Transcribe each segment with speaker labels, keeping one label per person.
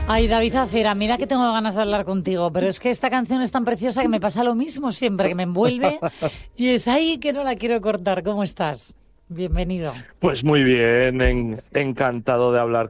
Speaker 1: Ay, David Acera, mira que tengo ganas de hablar contigo, pero es que esta canción es tan preciosa que me pasa lo mismo siempre, que me envuelve y es ahí que no la quiero cortar. ¿Cómo estás? Bienvenido.
Speaker 2: Pues muy bien, encantado de hablar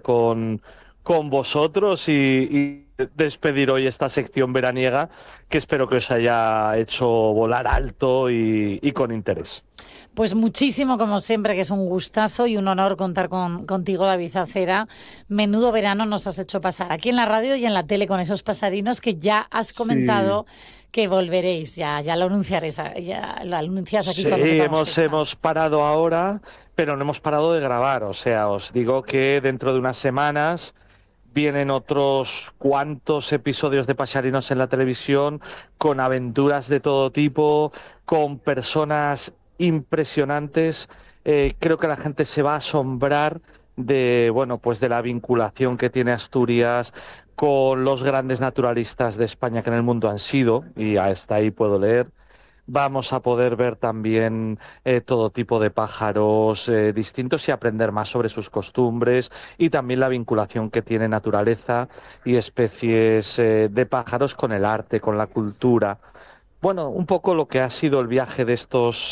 Speaker 2: con vosotros y despedir hoy esta sección veraniega que espero que os haya hecho volar alto y con interés.
Speaker 1: Pues muchísimo, como siempre, que es un gustazo y un honor contar contigo, David Acera. Menudo verano nos has hecho pasar aquí en la radio y en la tele con esos pasarinos que ya has comentado que volveréis, ya lo anunciaréis, ya lo anuncias aquí.
Speaker 2: Sí,
Speaker 1: cuando
Speaker 2: hemos parado ahora, pero no hemos parado de grabar. O sea, os digo que dentro de unas semanas vienen otros cuantos episodios de Pasarinos en la televisión, con aventuras de todo tipo, con personas impresionantes. Creo que la gente se va a asombrar de, bueno, pues de la vinculación que tiene Asturias con los grandes naturalistas de España que en el mundo han sido, y hasta ahí puedo leer. Vamos a poder ver también todo tipo de pájaros distintos y aprender más sobre sus costumbres y también la vinculación que tiene naturaleza y especies de pájaros con el arte, con la cultura. Bueno, un poco lo que ha sido el viaje de estos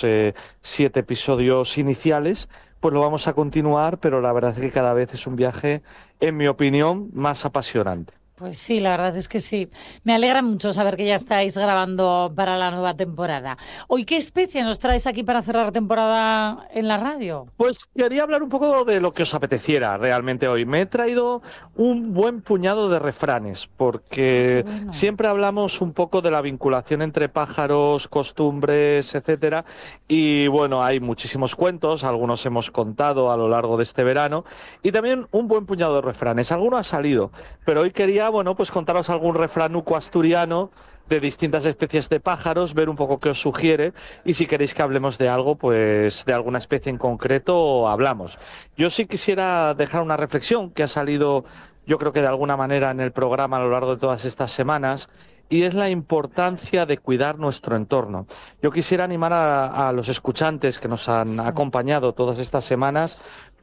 Speaker 2: 7 episodios iniciales, pues lo vamos a continuar, pero la verdad es que cada vez es un viaje, en mi opinión, más apasionante.
Speaker 1: Pues sí, la verdad es que sí. Me alegra mucho saber que ya estáis grabando para la nueva temporada. Hoy, ¿qué especie nos traes aquí para cerrar temporada en la radio?
Speaker 2: Pues quería hablar un poco de lo que os apeteciera realmente hoy. Me he traído un buen puñado de refranes, porque
Speaker 1: Bueno.
Speaker 2: siempre hablamos un poco de la vinculación entre pájaros, costumbres, etcétera. Y bueno, hay muchísimos cuentos, algunos hemos contado a lo largo de este verano, y también un buen puñado de refranes. Alguno ha salido, pero hoy quería, bueno, pues contaros algún refranuco asturiano de distintas especies de pájaros, ver un poco qué os sugiere y si queréis que hablemos de algo, pues de alguna especie en concreto hablamos. Yo sí quisiera dejar una reflexión que ha salido, yo creo que de alguna manera en el programa a lo largo de todas estas semanas, y es la importancia de cuidar nuestro entorno. Yo quisiera animar a los escuchantes que nos han acompañado todas estas semanas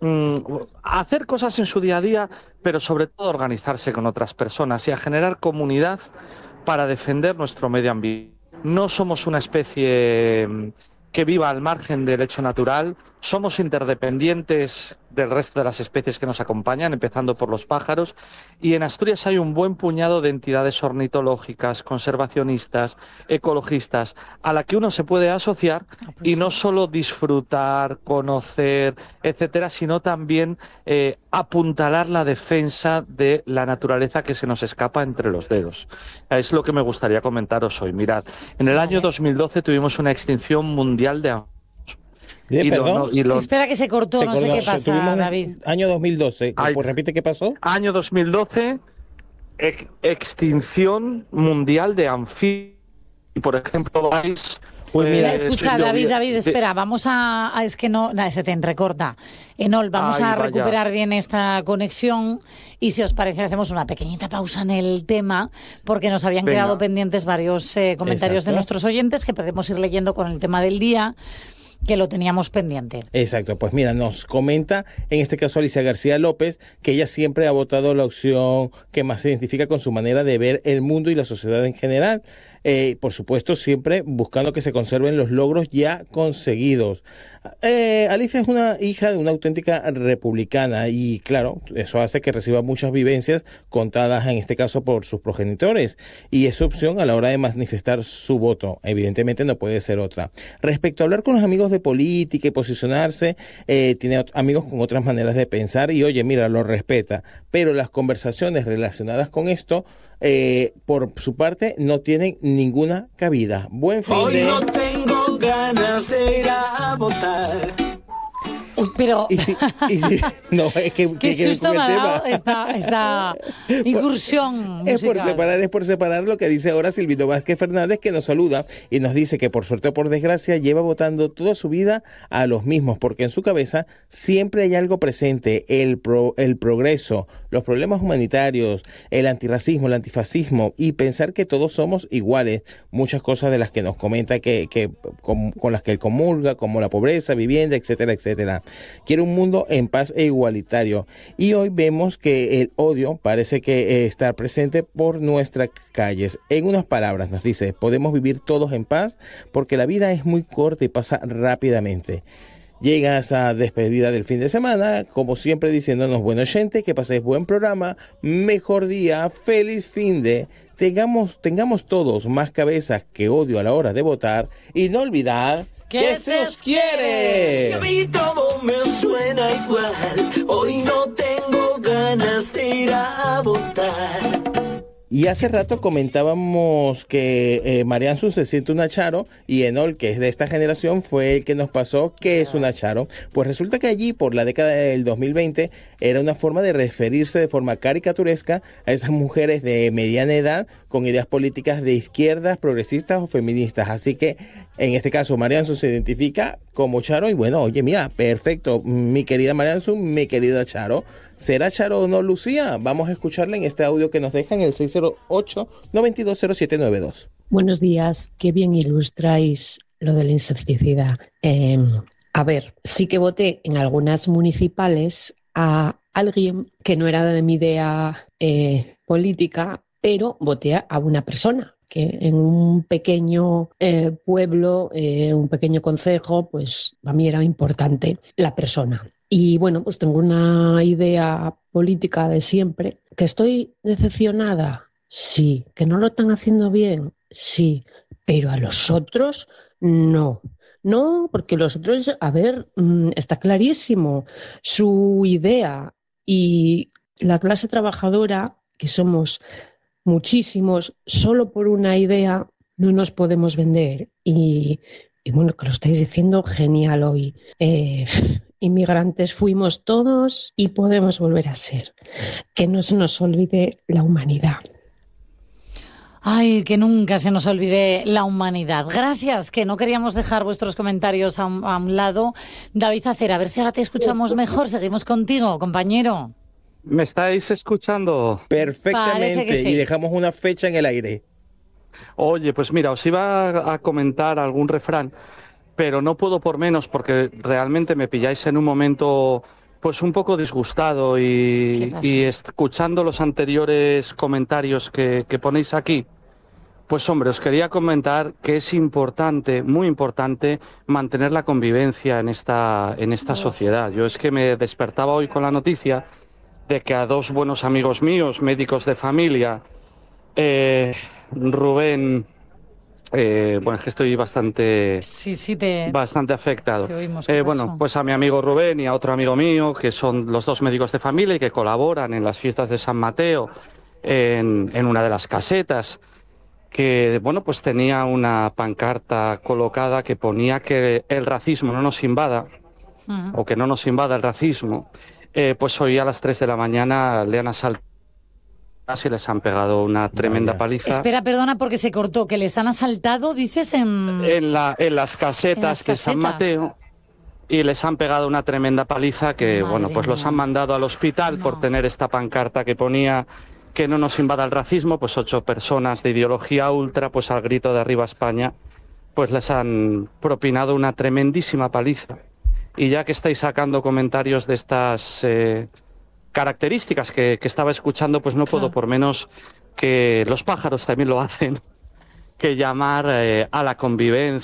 Speaker 2: a hacer cosas en su día a día, pero sobre todo a organizarse con otras personas y a generar comunidad para defender nuestro medio ambiente. No somos una especie que viva al margen del hecho natural, somos interdependientes del resto de las especies que nos acompañan, empezando por los pájaros, y en Asturias hay un buen puñado de entidades ornitológicas, conservacionistas, ecologistas, a la que uno se puede asociar y no solo disfrutar, conocer, etcétera, sino también apuntalar la defensa de la naturaleza que se nos escapa entre los dedos. Es lo que me gustaría comentaros hoy. Mirad, en el año 2012 tuvimos una extinción mundial de
Speaker 3: ¿Perdón?
Speaker 1: Espera que se cortó, no sé qué pasa, David.
Speaker 3: Año 2012. Pues repite qué pasó.
Speaker 2: Año 2012, extinción mundial de anfibios. Por ejemplo, vais...
Speaker 1: Pues mira, escucha, David, espera, vamos a es que no, se te entrecorta. Enol, vamos a recuperar bien esta conexión y si os parece hacemos una pequeñita pausa en el tema porque nos habían quedado pendientes varios comentarios de nuestros oyentes que podemos ir leyendo con el tema del día, que lo teníamos pendiente.
Speaker 3: Exacto, pues mira, nos comenta en este caso Alicia García López que ella siempre ha votado la opción que más se identifica con su manera de ver el mundo y la sociedad en general. Por supuesto, siempre buscando que se conserven los logros ya conseguidos. Alicia es una hija de una auténtica republicana y claro, eso hace que reciba muchas vivencias contadas en este caso por sus progenitores y es su opción a la hora de manifestar su voto. Evidentemente no puede ser otra. Respecto a hablar con los amigos de política y posicionarse, tiene amigos con otras maneras de pensar y oye, mira, lo respeta, pero las conversaciones relacionadas con esto por su parte no tienen ninguna cabida. Buen fin
Speaker 4: Hoy
Speaker 3: de...
Speaker 4: no tengo ganas de ir a votar.
Speaker 1: Uy, pero...
Speaker 3: No, es que...
Speaker 1: Qué susto me ha dado esta incursión musical.
Speaker 3: Es por separar lo que dice ahora Silvino Vázquez Fernández, que nos saluda y nos dice que por suerte o por desgracia lleva votando toda su vida a los mismos, porque en su cabeza siempre hay algo presente, el progreso, los problemas humanitarios, el antirracismo, el antifascismo y pensar que todos somos iguales. Muchas cosas de las que nos comenta con las que él comulga, como la pobreza, vivienda, etcétera, etcétera. Quiere un mundo en paz e igualitario. Y hoy vemos que el odio parece que está presente por nuestras calles. En unas palabras nos dice, podemos vivir todos en paz porque la vida es muy corta y pasa rápidamente. Llega esa despedida del fin de semana, como siempre diciéndonos, bueno gente, que paséis buen programa, mejor día, feliz fin de, tengamos todos más cabezas que odio a la hora de votar y no olvidar que se os quiere.
Speaker 4: A mí todo me suena igual, hoy no tengo ganas de ir a votar.
Speaker 3: Y hace rato comentábamos que Marianzu se siente una charo y Enol, que es de esta generación, fue el que nos pasó qué es una charo. Pues resulta que allí, por la década del 2020, era una forma de referirse de forma caricaturesca a esas mujeres de mediana edad con ideas políticas de izquierdas, progresistas o feministas. Así que, en este caso, Marianzu se identifica como charo y bueno, oye, mira, perfecto, mi querida Marianzu, mi querida charo. ¿Será charo o no, Lucía? Vamos a escucharla en este audio que nos deja en el 608-920792.
Speaker 5: Buenos días, qué bien ilustráis lo de la insecticida. A ver, sí que voté en algunas municipales a alguien que no era de mi idea política, pero voté a una persona que en un pequeño pueblo, un pequeño concejo, pues a mí era importante la persona. Y bueno, pues tengo una idea política de siempre. ¿Que estoy decepcionada? Sí. ¿Que no lo están haciendo bien? Sí. Pero a los otros, no. No, porque los otros, a ver, está clarísimo su idea. Y la clase trabajadora, que somos muchísimos, solo por una idea no nos podemos vender. Y bueno, que lo estáis diciendo genial hoy. Inmigrantes fuimos todos y podemos volver a ser. Que no se nos olvide la humanidad.
Speaker 1: Ay, que nunca se nos olvide la humanidad. Gracias, que no queríamos dejar vuestros comentarios a un lado. David Acera, a ver si ahora te escuchamos mejor. Seguimos contigo, compañero.
Speaker 2: ¿Me estáis escuchando?
Speaker 3: Perfectamente,
Speaker 1: sí.
Speaker 3: Y dejamos una fecha en el aire.
Speaker 2: Oye, pues mira, os iba a comentar algún refrán, pero no puedo por menos porque realmente me pilláis en un momento pues un poco disgustado y escuchando los anteriores comentarios que ponéis aquí, pues hombre, os quería comentar que es importante, muy importante, mantener la convivencia en esta sociedad. Yo es que me despertaba hoy con la noticia de que a dos buenos amigos míos, médicos de familia, Rubén... bueno, es que estoy bastante afectado.
Speaker 1: Te oímos,
Speaker 2: bueno, pues a mi amigo Rubén y a otro amigo mío, que son los dos médicos de familia y que colaboran en las fiestas de San Mateo, en una de las casetas, que, bueno, pues tenía una pancarta colocada que ponía que el racismo no nos invada, o que no nos invada el racismo. Pues hoy a las 3 de la mañana le han asaltado y les han pegado una tremenda paliza.
Speaker 1: Espera, perdona, porque se cortó. ¿Que les han asaltado, dices,
Speaker 2: en las casetas de San Mateo? Y les han pegado una tremenda paliza que, bueno, pues los han mandado al hospital por tener esta pancarta que ponía que no nos invada el racismo. Pues 8 personas de ideología ultra, pues al grito de arriba España, pues les han propinado una tremendísima paliza. Y ya que estáis sacando comentarios de estas características que estaba escuchando, pues no puedo por menos que los pájaros también lo hacen, que llamar a la convivencia.